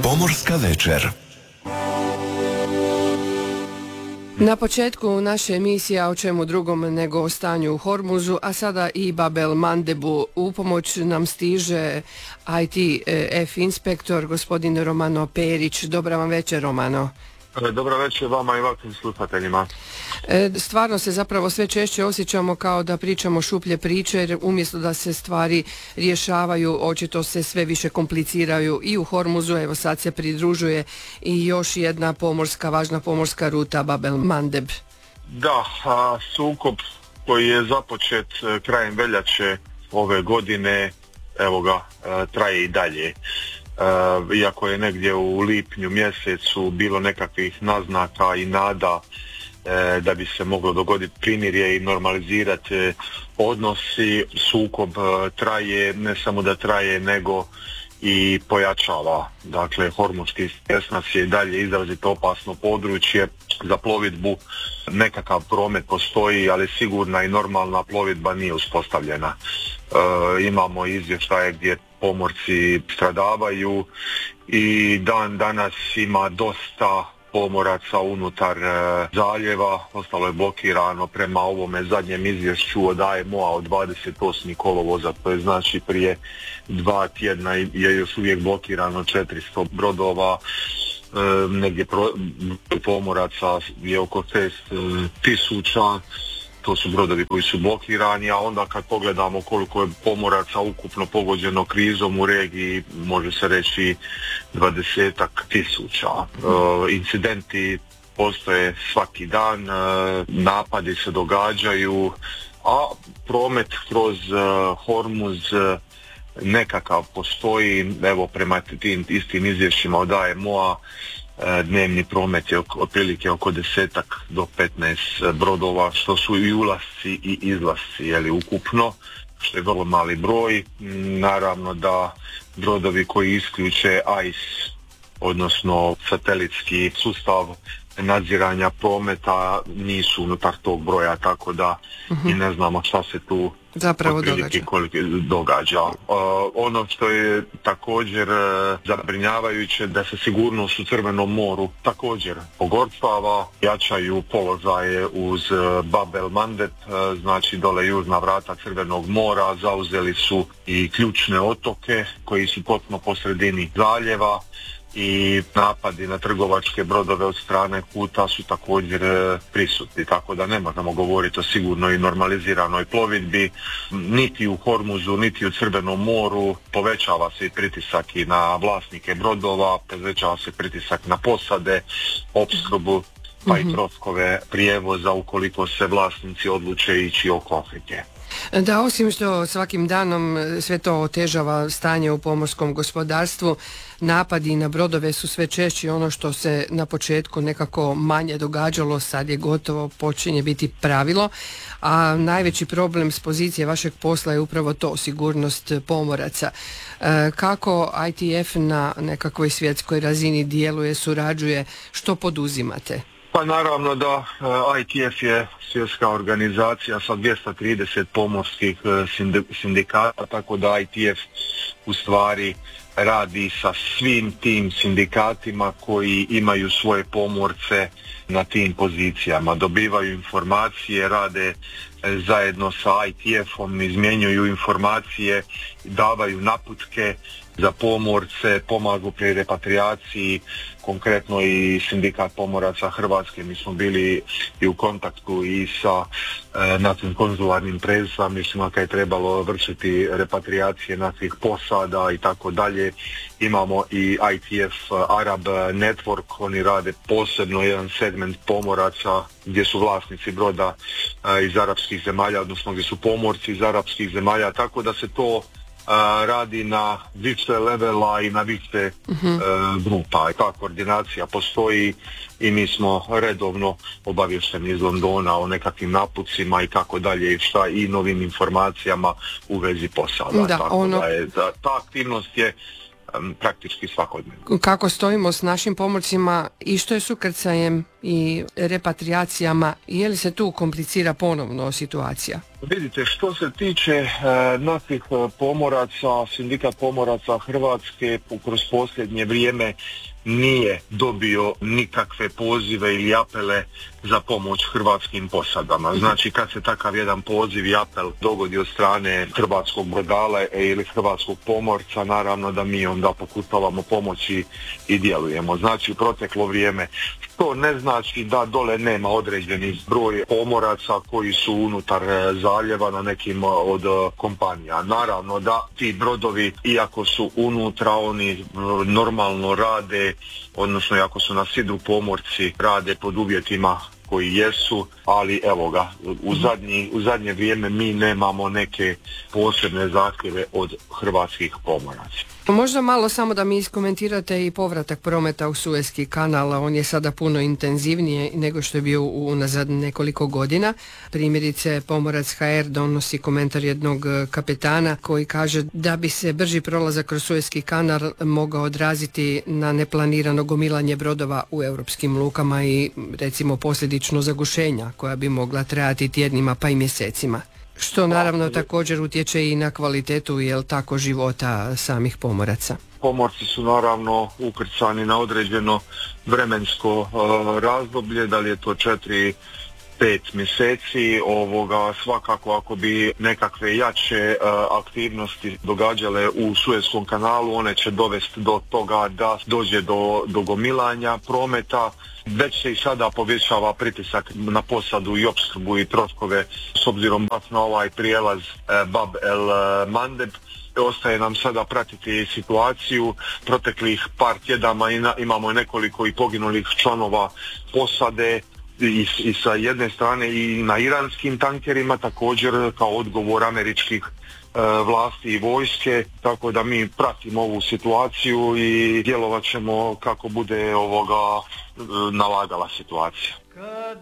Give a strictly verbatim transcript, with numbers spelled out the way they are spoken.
Pomorska večer. Na početku naše emisije o čemu drugom nego o stanju u Hormuzu, a sada i Bab el Mandebu. U pomoć nam stiže I T F inspektor gospodin Romano Perić. Dobra vam večer, Romano. Dobro večer vama i vašim slušateljima. E, stvarno se zapravo sve češće osjećamo kao da pričamo šuplje priče, jer umjesto da se stvari rješavaju, očito se sve više kompliciraju i u Hormuzu. Evo sad se pridružuje i još jedna pomorska, važna pomorska ruta Bab el Mandeb. Da, a sukob koji je započet krajem veljače ove godine, evo ga, traje i dalje. Uh, iako je negdje u lipnju mjesecu bilo nekakvih naznaka i nada uh, da bi se moglo dogoditi primirje i normalizirati odnosi, sukob uh, traje, ne samo da traje nego i pojačava. Dakle, Hormuzski tjesnac je i dalje izrazito opasno područje za plovidbu. Nekakav promet postoji, ali sigurna i normalna plovidba nije uspostavljena. E, imamo izvještaje gdje pomorci stradavaju i dan danas ima dosta pomoraca unutar e, zaljeva, ostalo je blokirano prema ovome zadnjem izvješću od A M O-a od dvadeset osmog kolovoza, to je znači prije dva tjedna je još uvijek blokirano četiristo brodova, e, negdje pro, pomoraca je oko šest tisuća. To su brodovi koji su blokirani, a onda kad pogledamo koliko je pomoraca ukupno pogođeno krizom u regiji, može se reći dvadesetak tisuća. E, incidenti postoje svaki dan, e, napadi se događaju, a promet kroz e, Hormuz e, nekakav postoji. Evo, prema tim istim izvješćima od A M O-a dnevni promet je otprilike oko desetak do petnaest brodova, što su i ulasci i izlasci, jeli, ukupno, što je vrlo mali broj. Naravno da brodovi koji isključe A I S, odnosno satelitski sustav nadziranja prometa, nisu unutar tog broja, tako da uh-huh. i ne znamo šta se tu zapravo događa. događa. Uh, ono što je također uh, zabrinjavajuće, da se sigurnost u Crvenom moru također pogoršava, jačaju položaje uz uh, Bab el Mandeb, uh, znači dole južna vrata Crvenog mora, zauzeli su i ključne otoke koji su potpuno po sredini zaljeva, i napadi na trgovačke brodove od strane Huta su također e, prisutni, tako da ne možemo govoriti o sigurnoj i normaliziranoj plovidbi niti u Hormuzu, niti u Crvenom moru. Povećava se i pritisak i na vlasnike brodova, povećava se pritisak na posade, opskrbu, pa mm-hmm. i troškove prijevoza ukoliko se vlasnici odluče ići oko Afrike. Da, osim što svakim danom sve to otežava stanje u pomorskom gospodarstvu, napadi na brodove su sve češći. Ono što se na početku nekako manje događalo, sad je gotovo počinje biti pravilo, a najveći problem s pozicije vašeg posla je upravo to, sigurnost pomoraca. E, kako I T F na nekakvoj svjetskoj razini djeluje, surađuje, što poduzimate? Pa naravno da uh, I T F je svjetska organizacija sa dvjesto trideset pomorskih uh, sindikata, tako da I T F u stvari radi sa svim tim sindikatima koji imaju svoje pomorce na tim pozicijama. Dobivaju informacije, rade zajedno sa I T F-om, izmjenjuju informacije, davaju naputke za pomorce, pomažu pri repatriaciji, konkretno i sindikat pomoraca Hrvatske. Mi smo bili i u kontaktu i sa e, našim konzularnim predstavnicima kad je trebalo vršiti repatriacije naših posada i tako dalje. Imamo i I T F Arab Network, oni rade posebno jedan segment pomoraca gdje su vlasnici broda e, iz arapskih zemalja, odnosno gdje su pomorci iz arapskih zemalja, tako da se to a, radi na više levela i na više uh-huh. e, grupa. I ta koordinacija postoji i mi smo redovno obavješteni iz Londona o nekakvim napucima i tako dalje i šta i novim informacijama u vezi posada. Da, tako ono... da je, da, ta aktivnost je um, praktički svakodnevno. Kako stojimo s našim pomorcima i što je s ukrcajem i repatriacijama. Je li se tu komplicira ponovno situacija? Vidite, što se tiče e, naših pomoraca, sindikat pomoraca Hrvatske kroz posljednje vrijeme nije dobio nikakve pozive ili apele za pomoć hrvatskim posadama. Znači, kad se takav jedan poziv i apel dogodi od strane hrvatskog brodala ili hrvatskog pomorca, naravno da mi onda pokušavamo pomoći i djelujemo. Znači, u proteklo vrijeme, to ne znači da dole nema određeni broj pomoraca koji su unutar zaljeva na nekim od kompanija. Naravno da ti brodovi, iako su unutra, oni normalno rade, odnosno ako su na sidru pomorci, rade pod uvjetima koji jesu, ali evo ga, u, zadnji, u zadnje vrijeme mi nemamo neke posebne zahtjeve od hrvatskih pomoraca. Možda malo samo da mi iskomentirate i povratak prometa u Suezki kanal. On je sada puno intenzivnije nego što je bio unazad nekoliko godina. Primjerice, Pomorac ha er donosi komentar jednog kapetana koji kaže da bi se brži prolazak kroz Suezki kanal mogao odraziti na neplanirano gomilanje brodova u europskim lukama i recimo posljedično zagušenja koja bi mogla trajati tjednima pa i mjesecima. Što naravno također utječe i na kvalitetu, jel tako, života samih pomoraca. Pomorci su naravno ukrcani na određeno vremensko uh, razdoblje, da li je to četiri, pet mjeseci. Ovoga, svakako ako bi nekakve jače uh, aktivnosti događale u Suezkom kanalu, one će dovesti do toga da dođe do, do gomilanja prometa. Već se i sada povećava pritisak na posadu i opskrbu i troškove s obzirom baš na ovaj prijelaz eh, Bab el Mandeb. Ostaje nam sada pratiti situaciju. Proteklih par tjedama imamo nekoliko i poginulih članova posade i, i sa jedne strane i na iranskim tankerima, također kao odgovor američkih vlasti i vojske, tako da mi pratimo ovu situaciju i djelovat ćemo kako bude ovoga nalagala situacija. Kad